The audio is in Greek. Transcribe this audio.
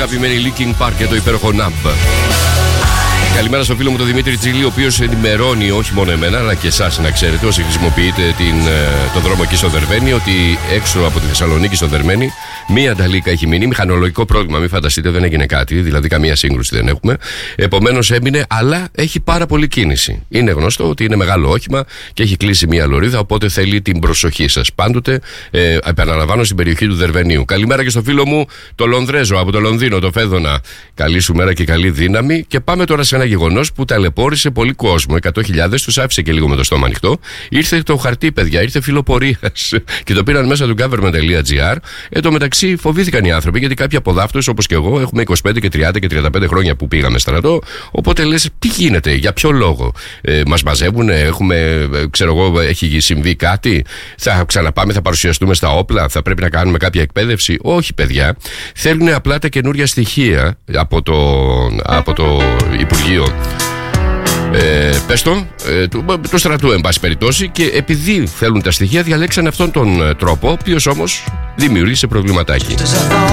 αγαπημένη Linkin Park και το υπέροχο Numb. Καλημέρα στο φίλο μου τον Δημήτρη Τσίλη, ο οποίος ενημερώνει όχι μόνο εμένα αλλά και εσάς, να ξέρετε, όσοι χρησιμοποιείτε τον δρόμο εκεί στο Δερβένι, ότι έξω από τη Θεσσαλονίκη στο Δερβένι μία ανταλίκα έχει μείνει. Μηχανολογικό πρόβλημα, μην φανταστείτε, δεν έγινε κάτι, δηλαδή καμία σύγκρουση δεν έχουμε. Επομένως έμεινε, αλλά έχει πάρα πολύ κίνηση. Είναι γνωστό ότι είναι μεγάλο όχημα και έχει κλείσει μία λωρίδα, οπότε θέλει την προσοχή σας. Πάντοτε, επαναλαμβάνω, στην περιοχή του Δερβενίου. Καλημέρα και στο φίλο μου το Λονδρέζο από το Λονδίνο, το Φέδωνα. Καλή σου μέρα και καλή δύναμη. Και πάμε τώρα σε ένα γεγονός που ταλαιπώρησε πολύ κόσμο. 100.000 τους άφησε και λίγο με το στόμα ανοιχτό. Ήρθε το χαρτί, παιδιά, ήρθε φιλοπορίας και το πήραν μέσα του government.gr. Εν τω μεταξύ φοβήθηκαν οι άνθρωποι, γιατί κάποιοι από δάφτους, όπως και εγώ, έχουμε 25 και 30 και 35 χρόνια που πήγαμε στρατό. Οπότε λες, τι γίνεται, για ποιο λόγο μας μαζεύουν, ξέρω εγώ, έχει συμβεί κάτι, θα ξαναπάμε, θα παρουσιαστούμε στα όπλα, θα πρέπει να κάνουμε κάποια εκπαίδευση? Όχι, παιδιά. Θέλουν απλά τα καινούργια στοιχεία από το Υπουργείο του στρατού, εν πάση περιπτώσει, και επειδή θέλουν τα στοιχεία διαλέξαν αυτόν τον τρόπο, ο οποίος όμως δημιούργησε προβληματάκι.